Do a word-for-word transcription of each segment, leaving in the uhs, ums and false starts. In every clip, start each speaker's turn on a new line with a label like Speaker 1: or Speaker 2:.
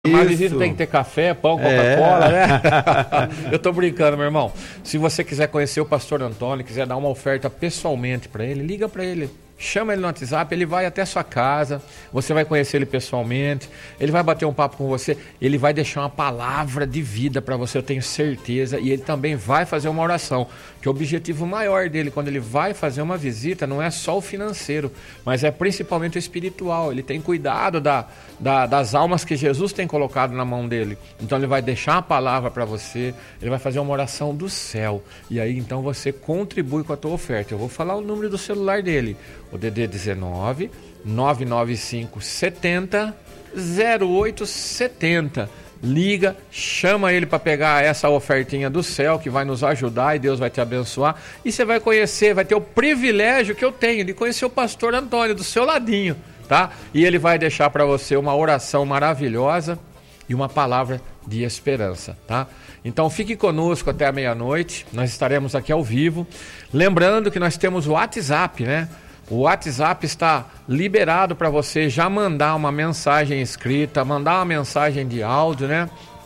Speaker 1: Uma visita tem que ter café, pão, Coca-Cola, é. né? Eu tô brincando, meu irmão. Se você quiser conhecer o pastor Antônio, quiser dar uma oferta pessoalmente para ele, liga para ele. Chama ele no WhatsApp, ele vai até a sua casa, você vai conhecer ele pessoalmente, ele vai bater um papo com você, ele vai deixar uma palavra de vida para você, eu tenho certeza, e ele também vai fazer uma oração, que o objetivo maior dele, quando ele vai fazer uma visita, não é só o financeiro, mas é principalmente o espiritual. Ele tem cuidado da, da, das almas que Jesus tem colocado na mão dele, então ele vai deixar uma palavra para você, ele vai fazer uma oração do céu, e aí então você contribui com a tua oferta. Eu vou falar o número do celular dele, o D D dezenove, nove nove cinco, setenta, zero oito setenta. Liga, chama ele para pegar essa ofertinha do céu que vai nos ajudar e Deus vai te abençoar. E você vai conhecer, vai ter o privilégio que eu tenho de conhecer o pastor Antônio do seu ladinho, tá? E ele vai deixar para você uma oração maravilhosa e uma palavra de esperança, tá? Então fique conosco até a meia-noite, nós estaremos aqui ao vivo. Lembrando que nós temos o WhatsApp, né? O WhatsApp está liberado para você já mandar uma mensagem escrita, mandar uma mensagem de áudio, né?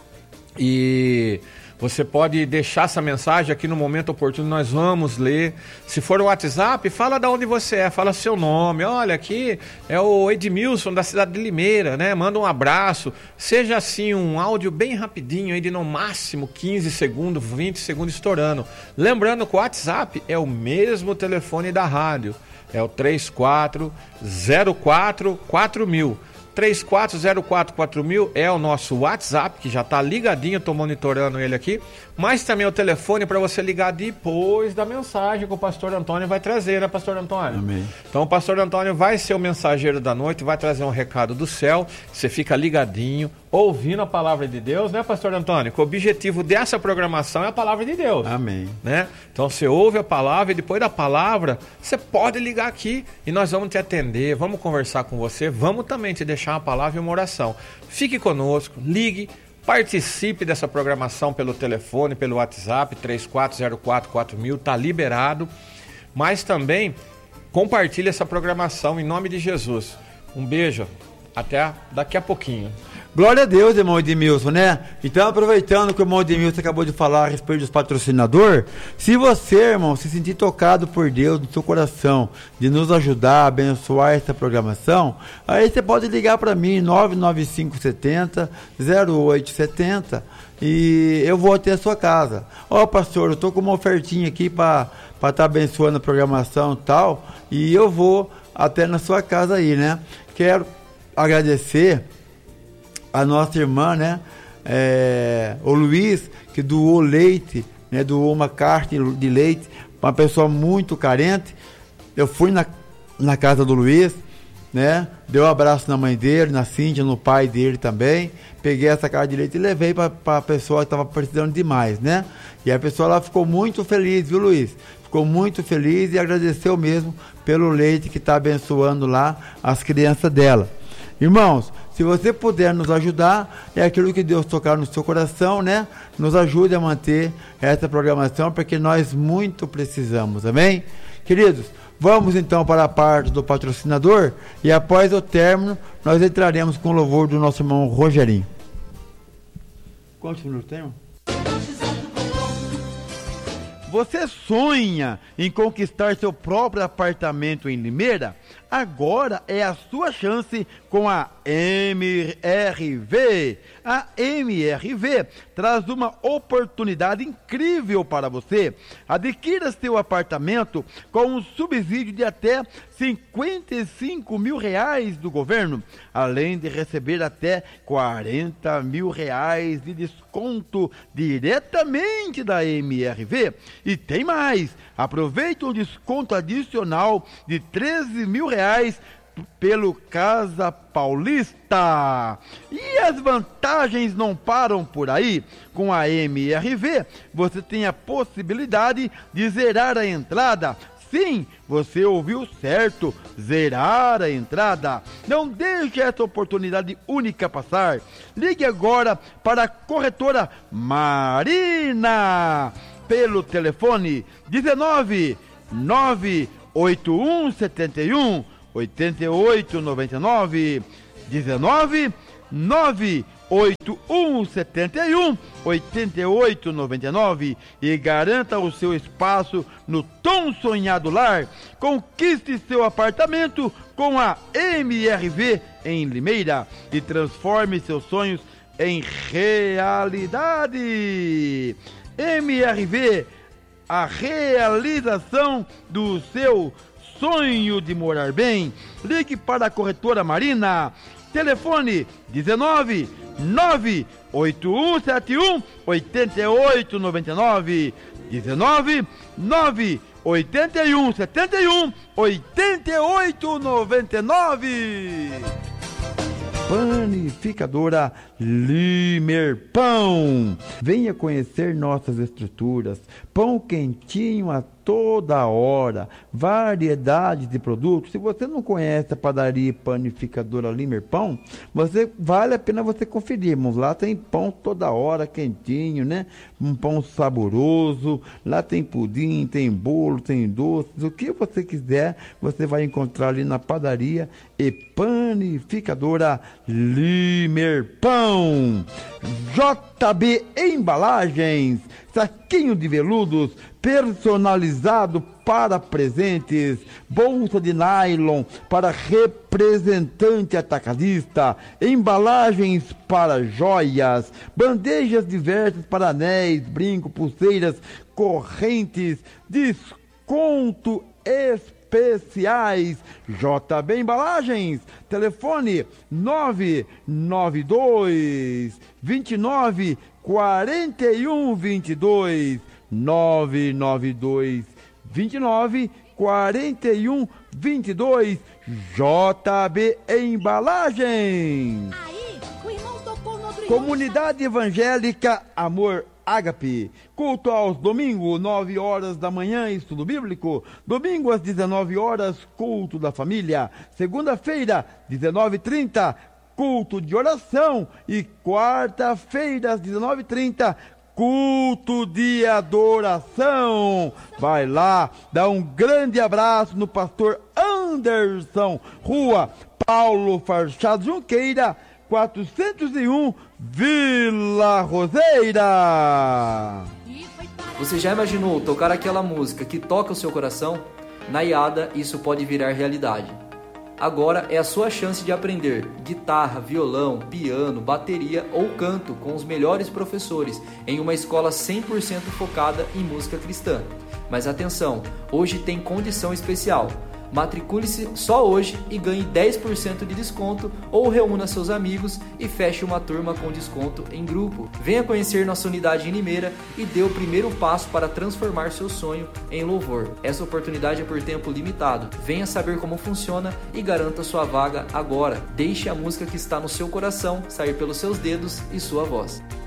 Speaker 1: E você pode deixar essa mensagem aqui no momento oportuno, nós vamos ler. Se for o WhatsApp, fala de onde você é, fala seu nome. Olha, aqui é o Edmilson da cidade de Limeira, né? Manda um abraço. Seja assim um áudio bem rapidinho, aí de no máximo quinze segundos, vinte segundos estourando. Lembrando que o WhatsApp é o mesmo telefone da rádio. É o três quatro zero quatro quatro mil. três quatro zero quatro quatro mil é o nosso WhatsApp, que já está ligadinho, estou monitorando ele aqui. Mas também é o telefone para você ligar depois da mensagem que o pastor Antônio vai trazer, né, pastor Antônio?
Speaker 2: Amém.
Speaker 1: Então o pastor Antônio vai ser o mensageiro da noite, vai trazer um recado do céu. Você fica ligadinho, ouvindo a palavra de Deus, né, pastor Antônio? Que o objetivo dessa programação é a palavra de Deus.
Speaker 2: Amém.
Speaker 1: Né? Então você ouve a palavra e depois da palavra você pode ligar aqui e nós vamos te atender, vamos conversar com você, vamos também te deixar uma palavra e uma oração. Fique conosco, ligue, participe dessa programação pelo telefone, pelo WhatsApp, três quatro zero quatro quatro mil, está liberado. Mas também compartilhe essa programação em nome de Jesus. Um beijo, até daqui a pouquinho.
Speaker 2: Glória a Deus, irmão Edmilson, né? Então, aproveitando que o irmão Edmilson acabou de falar a respeito dos patrocinadores, se você, irmão, se sentir tocado por Deus no seu coração, de nos ajudar a abençoar essa programação, aí você pode ligar para mim, nove nove cinco setenta, zero oito setenta, e eu vou até a sua casa. Ó, oh, pastor, eu tô com uma ofertinha aqui para estar tá abençoando a programação e tal, e eu vou até na sua casa aí, né? Quero agradecer a nossa irmã, né, é, o Luiz, que doou leite, né, doou uma carta de leite para uma pessoa muito carente. Eu fui na, na casa do Luiz, né, dei um abraço na mãe dele, na Cíntia, no pai dele também, peguei essa carta de leite e levei para a pessoa que estava precisando demais, né, e a pessoa lá ficou muito feliz, viu, Luiz? Ficou muito feliz e agradeceu mesmo pelo leite que está abençoando lá as crianças dela. Irmãos, se você puder nos ajudar, é aquilo que Deus tocar no seu coração, né? Nos ajude a manter essa programação, porque nós muito precisamos, amém? Queridos, vamos então para a parte do patrocinador e após o término, nós entraremos com o louvor do nosso irmão Rogerinho. Quantos minutos tem, irmão? Você sonha em conquistar seu próprio apartamento em Limeira? Agora é a sua chance com a M R V. A M R V traz uma oportunidade incrível para você. Adquira seu apartamento com um subsídio de até cinquenta e cinco mil reais do governo, além de receber até quarenta mil reais de desconto diretamente da M R V. E tem mais, aproveite um desconto adicional de treze mil reais pelo Casa Paulista. E as vantagens não param por aí. Com a M R V, você tem a possibilidade de zerar a entrada. Sim, você ouviu certo, zerar a entrada. Não deixe essa oportunidade única passar. Ligue agora para a corretora Marina pelo telefone dezenove, nove oito um sete um, oito oito nove nove, dezenove, nove oito um sete um, oito oito nove nove e garanta o seu espaço no tão sonhado lar. Conquiste seu apartamento com a M R V em Limeira e transforme seus sonhos em realidade. M R V, a realização do seu sonho de morar bem. Ligue para a Corretora Marina. Telefone dezenove, nove oito um sete um, oito oito nove nove. dezenove, nove oito um sete um, oito oito nove nove. Panificadora Limer Pão. Venha conhecer nossas estruturas. Pão quentinho a toda hora. Variedade de produtos. Se você não conhece a padaria Panificadora Limer Pão, você, vale a pena você conferir, irmãos. Lá tem pão toda hora, quentinho, né? Um pão saboroso. Lá tem pudim, tem bolo, tem doces. O que você quiser, você vai encontrar ali na padaria e Panificadora Limer Pão. J B Embalagens, saquinho de veludos personalizado para presentes, bolsa de nylon para representante atacadista, embalagens para joias, bandejas diversas para anéis, brinco, pulseiras, correntes, desconto especiais. J B Embalagens, telefone nove nove dois, vinte e nove, quarenta e um, vinte e dois, nove nove dois, vinte e nove, quarenta e um, vinte e dois. J B Embalagens.
Speaker 3: Aí, o irmão tocou no outro
Speaker 2: Comunidade Evangélica Amor Ágape, culto aos domingos, nove horas da manhã, estudo bíblico. Domingo às dezenove horas, culto da família. Segunda-feira, dezenove e trinta, culto de oração. E quarta-feira, às dezenove e trinta, culto de adoração. Vai lá, dá um grande abraço no pastor Anderson, Rua Paulo Farchado Junqueira, quatrocentos e um, Vila Roseira.
Speaker 4: Você já imaginou tocar aquela música que toca o seu coração? Na I A D A isso pode virar realidade. Agora é a sua chance de aprender guitarra, violão, piano, bateria ou canto com os melhores professores em uma escola cem por cento focada em música cristã. Mas atenção, hoje tem condição especial. Matricule-se só hoje e ganhe dez por cento de desconto ou reúna seus amigos e feche uma turma com desconto em grupo. Venha conhecer nossa unidade em Limeira e dê o primeiro passo para transformar seu sonho em louvor. Essa oportunidade é por tempo limitado. Venha saber como funciona e garanta sua vaga agora. Deixe a música que está no seu coração sair pelos seus dedos e sua voz.